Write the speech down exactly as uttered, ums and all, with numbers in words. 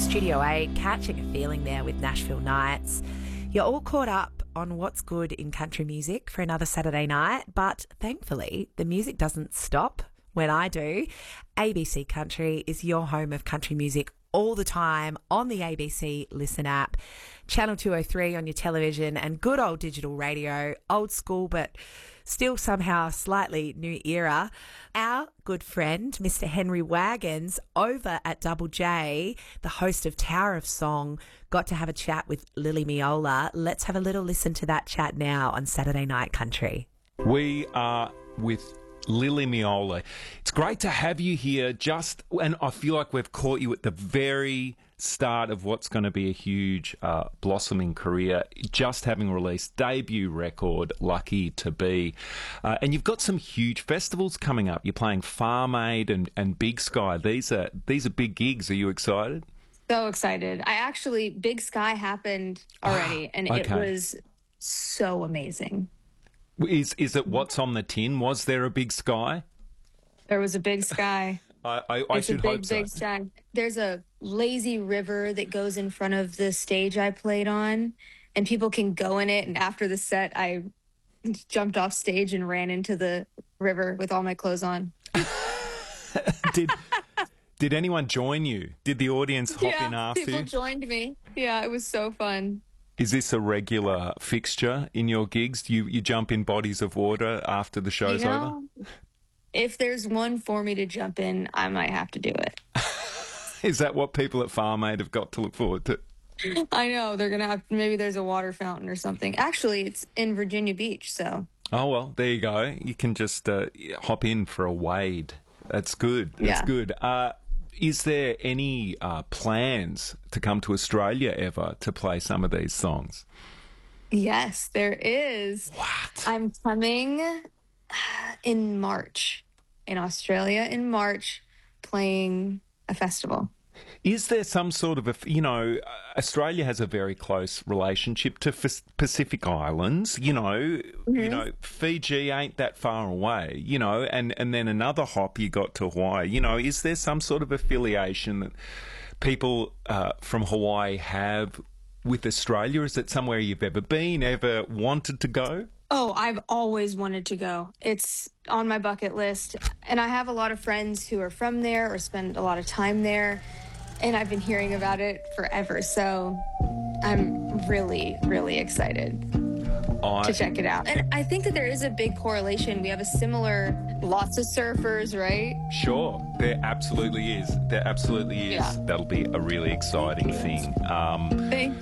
Studio eight, catching a feeling there with Nashville Nights. You're all caught up on what's good in country music for another Saturday night, but thankfully the music doesn't stop when I do. A B C Country is your home of country music all the time on the A B C Listen app, Channel two oh three on your television, and good old digital radio, old school but still somehow slightly new era. Our good friend, Mister Henry Wagons, over at Double J, the host of Tower of Song, got to have a chat with Lily Miola. Let's have a little listen to that chat now on Saturday Night Country. We are with Lily Miola. It's great to have you here, just, and I feel like we've caught you at the very start of what's going to be a huge uh, blossoming career, just having released debut record, Lucky to Be. Uh, and you've got some huge festivals coming up. You're playing Farm Aid and, and Big Sky. These are, these are big gigs. Are you excited? So excited. I actually, Big Sky happened already, and okay. It was so amazing. Is is it what's on the tin? Was there a big sky? There was a big sky. I, I, I it's should a big, hope so. big sky. There's a lazy river that goes in front of the stage I played on, and people can go in it. And after the set, I jumped off stage and ran into the river with all my clothes on. Did Did anyone join you? Did the audience hop yeah, in after people you? joined me. Yeah, it was so fun. Is this a regular fixture in your gigs? Do you, you jump in bodies of water after the show's you know, over? If there's one for me to jump in, I might have to do it. Is that what people at Farm Aid have got to look forward to? I know. They're going to have, maybe there's a water fountain or something. Actually, it's in Virginia Beach, so. Oh, well, there you go. You can just uh, hop in for a wade. That's good. That's yeah. good. Uh, is there any uh, plans to come to Australia ever to play some of these songs? Yes, there is. What? I'm coming in March, in Australia in March, playing a festival. Is there some sort of a, you know, Australia has a very close relationship to F- Pacific Islands, you know, mm-hmm. you know, Fiji ain't that far away, you know, and, and then another hop you got to Hawaii, you know, is there some sort of affiliation that people uh, from Hawaii have with Australia? Is it somewhere you've ever been, ever wanted to go? Oh, I've always wanted to go. It's on my bucket list. And I have a lot of friends who are from there or spend a lot of time there. And I've been hearing about it forever. So I'm really, really excited I... to check it out. And I think that there is a big correlation. We have a similar, lots of surfers, right? Sure. There absolutely is. There absolutely is. Yeah. That'll be a really exciting thing. Um, Thank